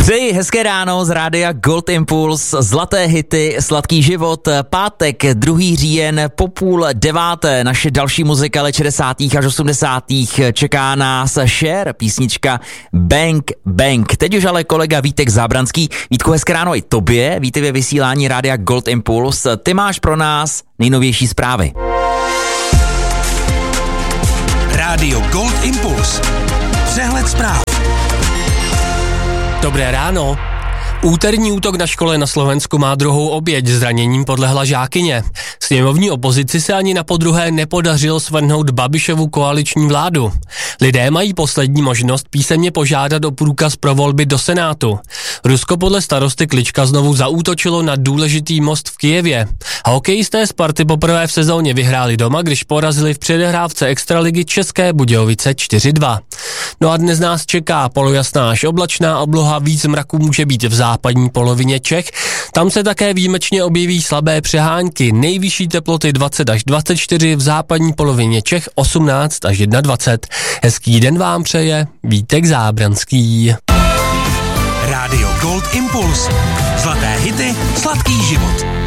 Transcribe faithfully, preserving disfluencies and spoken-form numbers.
Přeji hezké ráno z rádia Gold Impuls, zlaté hity, sladký život, pátek, druhý říjen, po půl deváté, naše další muzika let šedesátých až osmdesátých čeká nás Cher, písnička Bang Bang. Teď už ale kolega Vítek Zábranský. Vítku, hezké ráno i tobě, vítej ve vysílání rádia Gold Impuls. Ty máš pro nás nejnovější zprávy. Rádio Gold Impuls. Přehled zpráv. Dobré ráno. Úterní útok na škole na Slovensku má druhou oběť, zraněním podlehla žákyně. Sněmovní opozici se ani na podruhé nepodařilo svrhnout Babišovu koaliční vládu. Lidé mají poslední možnost písemně požádat o průkaz pro volby do Senátu. Rusko podle starosty Klička znovu zaútočilo na důležitý most v Kyjevě. Hokejisté Sparty poprvé v sezóně vyhráli doma, když porazili v předehrávce extraligy České Budějovice čtyři dva. No a dnes nás čeká polojasná až oblačná obloha, víc mraku může být v západní polovině Čech. Tam se také výjimečně objeví slabé přehánky. Nejvyšší teploty dvacet až dvacet čtyři, v západní polovině Čech osmnáct až dvacet jedna. Hezký den vám přeje Vítek Zábranský. Rádio Gold Impuls. Zlaté hity, sladký život.